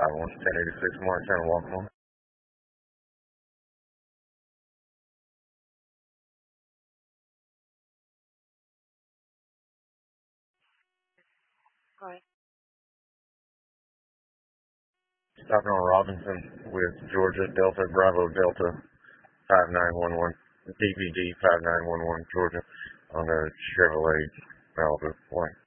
1086 Montana Walkmore. Right. Stopping on Robinson with Georgia Delta Bravo Delta 5911 DVD 5911 Georgia on a Chevrolet Malibu. White.